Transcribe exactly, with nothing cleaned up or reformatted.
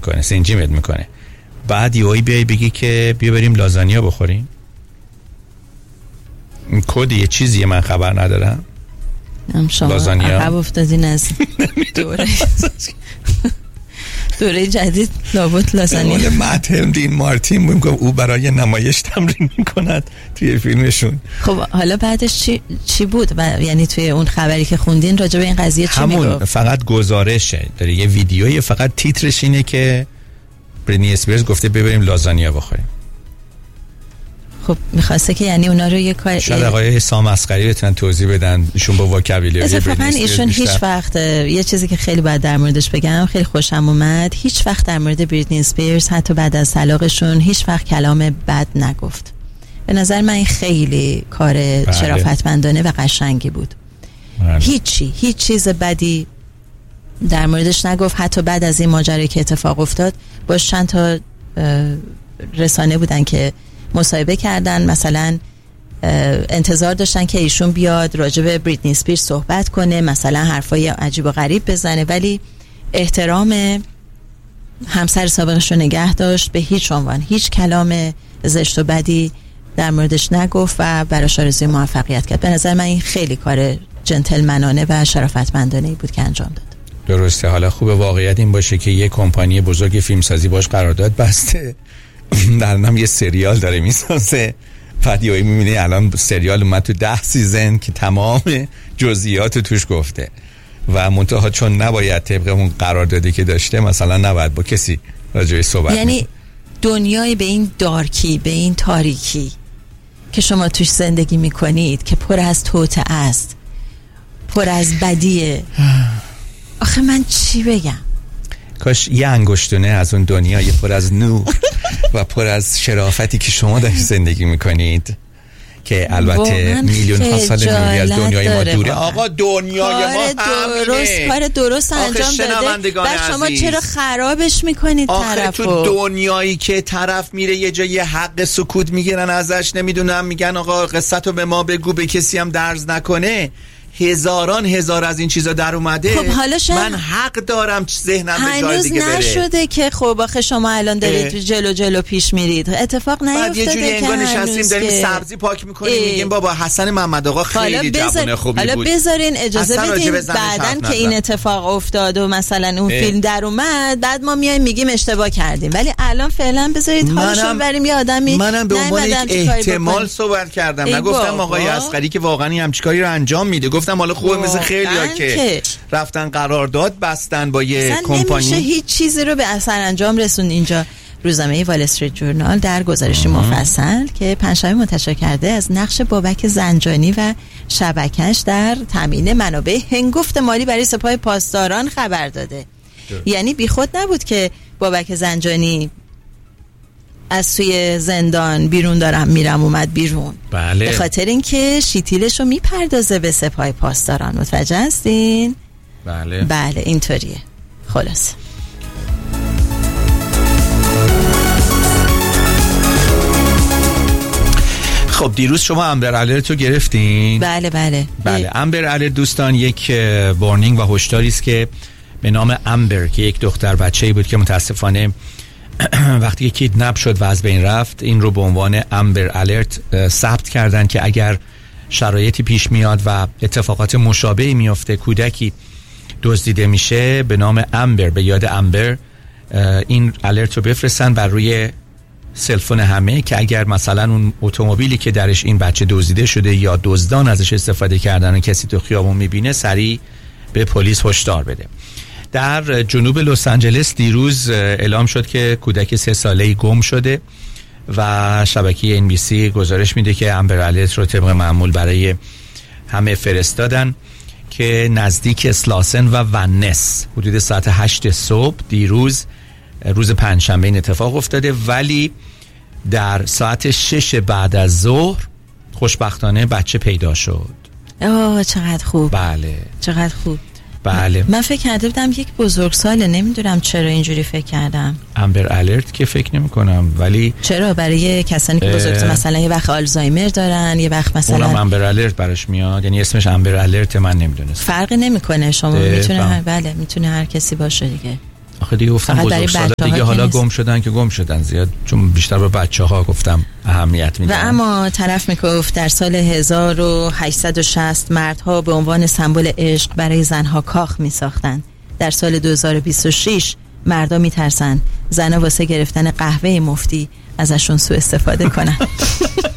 میکنه، سنجیمت میکنه، بعد یهویی بیای بگی که بیا بریم لازانیا بخوریم. این کد یه چیزیه من خبر ندارم. شما لازانیا عقب افتادین از دوره دوره جدید لابد لازانیا. مال متهم دین مارتین بود که او برای نمایش تمرین میکند توی فیلمشون. خب حالا بعدش چی چی بود؟ و یعنی توی اون خبری که خوندین راجع به این قضیه چی میگفت؟ همون فقط گزارشه داره، یه ویدیویی فقط تیترش اینه که برینی اسپیرز گفته ببریم لازانیا بخوریم. خب میخواسته که یعنی اونا رو یه کار شاید آقای حسام عسقری بتونن توضیح بدن، ایشون با واکابیلری اتفاقا ایشون هیچ وقت، یه چیزی که خیلی باید در موردش بگم، خیلی خوشم اومد، هیچ وقت در مورد بریتنی اسپیرز حتی بعد از طلاقشون هیچ وقت کلام بد نگفت. به نظر من این خیلی کار بله. شرافتمندانه و قشنگی بود. بله. هیچی هیچ چیز بدی در موردش نگفت. حتی بعد از این ماجرایی که اتفاق افتاد باش چند تا رسانه بودن که مصاحبه کردن، مثلا انتظار داشتن که ایشون بیاد راجع به بریتنی اسپیرز صحبت کنه، مثلا حرفای عجیب و غریب بزنه، ولی احترام همسر سابقش رو نگه داشت، به هیچ عنوان هیچ کلام زشت و بدی در موردش نگفت و براش آرزوی موفقیت کرد. به نظر من این خیلی کار جنتلمنانه و شرافتمندانه بود که انجام داد. درسته. حالا خوبه واقعیت این باشه که یک کمپانی بزرگ فیلمسازی باش قرارداد بسته، در نام یه سریال داره میسازه، بعد یهو میبینی الان سریال اومد تو ده سیزن که تمام جزئیات توش گفته و منتها چون نباید طبق اون قراردادی که داشته مثلا نباید با کسی راجعش صحبت، یعنی دنیای به این دارکی، به این تاریکی که شما توش زندگی میکنید که پر از توطئه است، پر از بدیه. آخه من چی بگم؟ کاش یه انگشتونه از اون دنیای پر از نور و پر از شرافتی که شما در زندگی میکنید که البته میلیون ها سال نوری از دنیای ما دوره. آقا دنیای ما درست کار درست انجام داده و شما چرا خرابش میکنید طرفو؟ آخه تو دنیایی که طرف میره یه جای حق سکوت میگیرن ازش، نمیدونم میگن آقا قصتو به ما بگو، به کسی هم درز نکنه، هزاران هزار از این چیزا در اومده. خب حالا من حق دارم ذهنم به جای دیگه بره. هنوز نشده که خب آخه شما الان دارید جلو جلو پیش میرید، اتفاق نیفتاده که بعد یه جوری انگار نشستیم داریم سبزی پاک میکنیم میگیم بابا حسن محمد آقا خیلی جوون خوبی حالا بود، حالا بذارین اجازه بدین بعدن که این اتفاق افتاد و مثلا اون اه. فیلم در اومد، بعد ما میایم میگیم اشتباه کردیم، ولی الان فعلا بذارید حالشو بریم یه آدمی. منم به عنوان یک احتمال صحبت کردم، نگفتم آقای عسقری که واقعا همچین کاری رو انجام میده، گفتم حالا خوبه مثل خیلی‌ها که رفتن قرارداد بستن با یه کمپانی. نمیشه هیچ چیزی رو به اثر انجام رسون. اینجا روزنامه وال استریت جورنال در گزارشی مفصل که پنجشنبه منتشر کرده از نقش بابک زنجانی و شبکش در تامین منابع هنگفت مالی برای سپاه پاسداران خبر داده. یعنی بیخود نبود که بابک زنجانی از توی زندان بیرون دارم میرم اومد بیرون. بله. به خاطر اینکه شیتیلشو میپردازه به سپاه پاسداران. متوجه هستین؟ بله. بله اینطوریه. خلاص خب دیروز شما امبر الرت رو گرفتین؟ بله بله. بله امبر الرت دوستان یک وارنینگ و هشداری است که به نام امبر که یک دختر بچه‌ای بود که متاسفانه وقتی که کیدنپ شد و از بین رفت، این رو به عنوان امبر الرت ثبت کردن که اگر شرایطی پیش میاد و اتفاقات مشابهی میفته، کودکی دزدیده میشه به نام امبر، به یاد امبر، این الرت رو بفرستن بر روی سلفون همه که اگر مثلا اون اتومبیلی که درش این بچه دزدیده شده یا دزدان ازش استفاده کردن و کسی تو خیابون میبینه سریع به پلیس هشدار بده. در جنوب لس آنجلس دیروز اعلام شد که کودک سه ساله‌ای گم شده و شبکه این بی سی گزارش میده که امبر الرت رو طبق معمول برای همه فرستادن که نزدیک اسلاسن و ونس حدود ساعت هشت صبح دیروز روز پنجشنبه این اتفاق افتاده، ولی در ساعت شش بعد از ظهر خوشبختانه بچه پیدا شد. اوه چقدر خوب. بله چقدر خوب. بله. من فکر کرده بودم یک بزرگساله، نمیدونم چرا اینجوری فکر کردم. امبر الرت که فکر نمی کنم، ولی چرا برای کسانی که بزرگسال مثلا یه وقت آلزایمر دارن، یه وقت مثلا اونم امبر الرت براش میاد، یعنی اسمش امبر الرت من نمیدونستم. فرقی نمیکنه، شما میتونه هر بله میتونه هر کسی باشه دیگه. آخه دیگه گفتم بزرگسالا دیگه حالا گم شدن که گم شدن زیاد، چون بیشتر به بچه‌ها گفتم اهمیت میدن. و اما طرف میگفت در سال هزار و هشتصد و شصت مردها به عنوان سمبل عشق برای زنها کاخ میساختن. در سال دو هزار و بیست و شش مردا میترسن زنها واسه گرفتن قهوه مفتی ازشون سوء استفاده کنن.